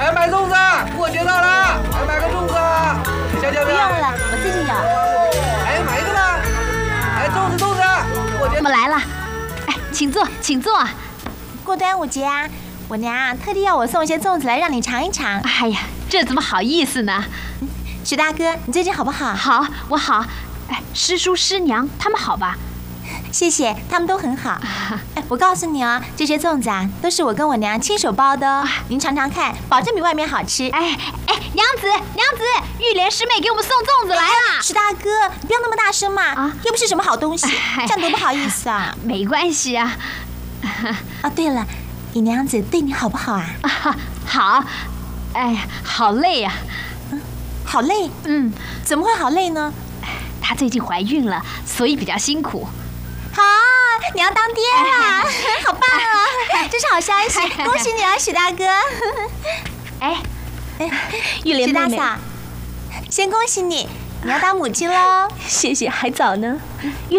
哎，买粽子，过节到了，哎，买个粽子，小姐妹。 不用了，我自己有。 哎，买一个吧。哎，粽子，过节。 我们来了，哎，请坐，请坐。 过端午节啊，我娘特地要我送一些粽子来让你尝一尝。 哎呀，这怎么好意思呢？ 许大哥，你最近好不好？ 好，我好。哎，师叔师娘他们好吧？ 谢谢，他们都很好。哎，我告诉你哦，这些粽子啊，都是我跟我娘亲手包的哦。您尝尝看，保证比外面好吃。 哎，娘子，玉莲师妹给我们送粽子来了。 许大哥，你不要那么大声嘛，又不是什么好东西，这样多不好意思啊。 没关系啊。 哦，对了，你娘子对你好不好啊？ 好。哎呀，好累呀。 好累？怎么会好累呢？ 她最近怀孕了，所以比较辛苦。 好，你要当爹啦，好棒啊！这是好消息，恭喜你啊，许大哥。 哎，玉莲妹妹， 许大嫂，先恭喜你，你要当母亲喽。 谢谢，还早呢。